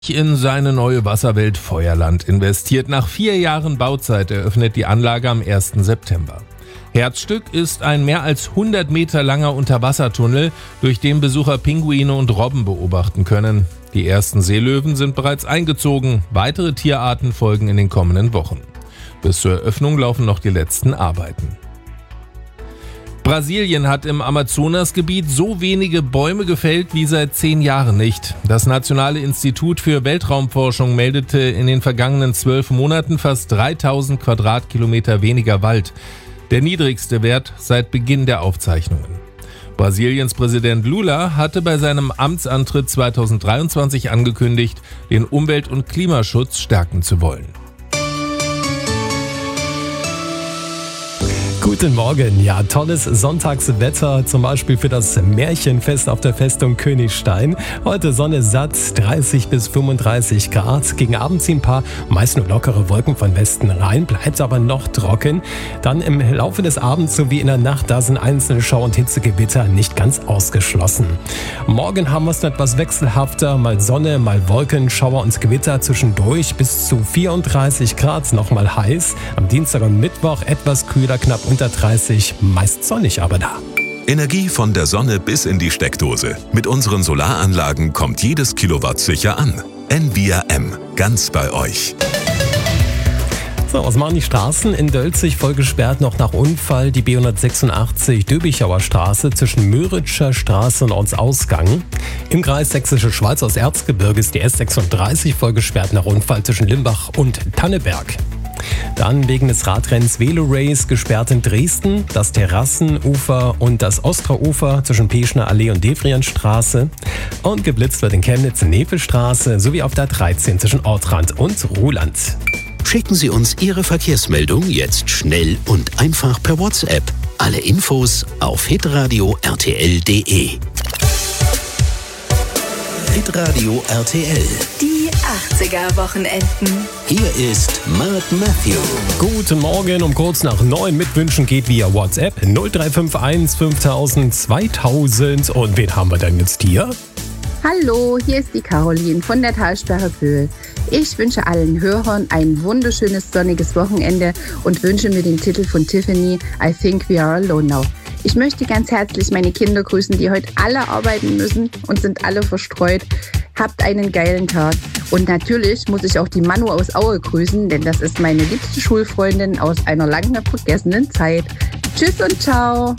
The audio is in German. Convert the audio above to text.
In seine neue Wasserwelt Feuerland investiert. Nach 4 Jahren Bauzeit eröffnet die Anlage am 1. September. Herzstück ist ein mehr als 100 Meter langer Unterwassertunnel, durch den Besucher Pinguine und Robben beobachten können. Die ersten Seelöwen sind bereits eingezogen. Weitere Tierarten folgen in den kommenden Wochen. Bis zur Eröffnung laufen noch die letzten Arbeiten. Brasilien hat im Amazonasgebiet so wenige Bäume gefällt wie seit 10 Jahren nicht. Das Nationale Institut für Weltraumforschung meldete in den vergangenen 12 Monaten fast 3000 Quadratkilometer weniger Wald. Der niedrigste Wert seit Beginn der Aufzeichnungen. Brasiliens Präsident Lula hatte bei seinem Amtsantritt 2023 angekündigt, den Umwelt- und Klimaschutz stärken zu wollen. Guten Morgen, ja, tolles Sonntagswetter, zum Beispiel für das Märchenfest auf der Festung Königstein. Heute Sonne satt, 30 bis 35 Grad. Gegen Abend ziehen ein paar, meist nur lockere Wolken von Westen rein, bleibt aber noch trocken. Dann im Laufe des Abends sowie in der Nacht, da sind einzelne Schau- und Hitzegewitter nicht ganz ausgeschlossen. Morgen haben wir es etwas wechselhafter, mal Sonne, mal Wolken, Schauer und Gewitter zwischendurch bis zu 34 Grad, nochmal heiß. Am Dienstag und Mittwoch etwas kühler, knapp unter 30, meist sonnig aber da. Energie von der Sonne bis in die Steckdose. Mit unseren Solaranlagen kommt jedes Kilowatt sicher an. Envia M, ganz bei euch. So, was machen die Straßen? In Dölzig voll gesperrt noch nach Unfall. Die B186 Döbichauer Straße zwischen Müritscher Straße und Ortsausgang. Im Kreis Sächsische Schweiz aus Erzgebirge ist die S36 voll gesperrt nach Unfall zwischen Limbach und Tanneberg. Dann wegen des Radrennens Velo Race gesperrt in Dresden, das Terrassenufer und das Ostraufer zwischen Peschner Allee und Devrienstraße. Und geblitzt wird in Chemnitz Nevelstraße sowie auf der 13 zwischen Ortrand und Ruhland. Schicken Sie uns Ihre Verkehrsmeldung jetzt schnell und einfach per WhatsApp. Alle Infos auf hitradio rtl.de. Hitradio RTL. Die 80er-Wochenenden. Hier ist Mark Matthew. Guten Morgen, um kurz nach 9 mitwünschen geht via WhatsApp 0351 5000 2000. Und wen haben wir denn jetzt hier? Hallo, hier ist die Caroline von der Talsperre Böhl. Ich wünsche allen Hörern ein wunderschönes sonniges Wochenende und wünsche mir den Titel von Tiffany, I Think We Are Alone Now. Ich möchte ganz herzlich meine Kinder grüßen, die heute alle arbeiten müssen und sind alle verstreut. Habt einen geilen Tag. Und natürlich muss ich auch die Manu aus Aue grüßen, denn das ist meine liebste Schulfreundin aus einer lange vergessenen Zeit. Tschüss und ciao.